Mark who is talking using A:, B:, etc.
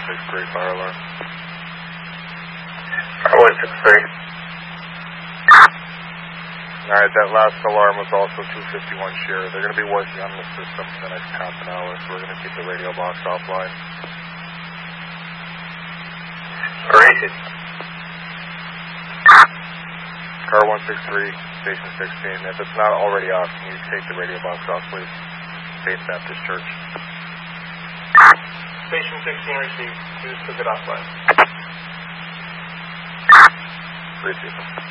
A: 163, fire alarm.
B: Car 163.
A: Alright, that last alarm was also 251 Shearer. They're going to be working on the system for the next half an hour, so we're going to keep the radio box offline.
B: Great.
A: Car 163, station 16. If it's not already off, can you take the radio box off, please? Faith Baptist Church.
C: Station 16 received. We just took it offline.
A: 3-2.